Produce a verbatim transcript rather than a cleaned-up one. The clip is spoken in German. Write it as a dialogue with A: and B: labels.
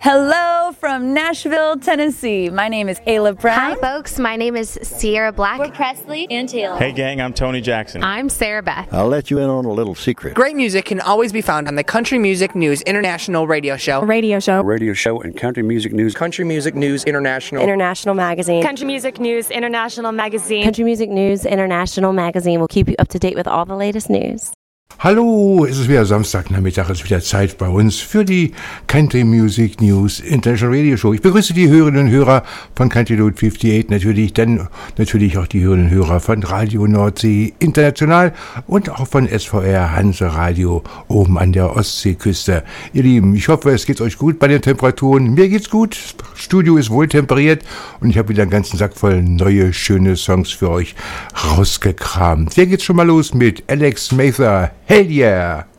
A: Hello from Nashville, Tennessee. My name is Ayla Brown.
B: Hi, folks. My name is Sierra Black.
C: We're Presley and Taylor.
D: Hey, gang. I'm Tony Jackson.
E: I'm Sarah Beth.
F: I'll let you in on a little secret.
G: Great music can always be found on the Country Music News International radio show.
H: Radio show.
I: Radio show and Country Music News.
J: Country Music News International.
H: International Magazine.
K: Country Music News International Magazine.
L: Country Music News International Magazine will keep you up to date with all the latest news.
M: Hallo, es ist wieder Samstagnachmittag, es ist wieder Zeit bei uns für die Country Music News International Radio Show. Ich begrüße die Hörerinnen und Hörer von Country Road fünfundachtzig natürlich, dann natürlich auch die Hörerinnen und Hörer von Radio Nordsee International und auch von S V R Hanse Radio oben an der Ostseeküste. Ihr Lieben, ich hoffe, es geht euch gut bei den Temperaturen. Mir geht's gut, das Studio ist wohl temperiert und ich habe wieder einen ganzen Sack voll neue, schöne Songs für euch rausgekramt. Hier geht's schon mal los mit Alex Mather. Hell yeah!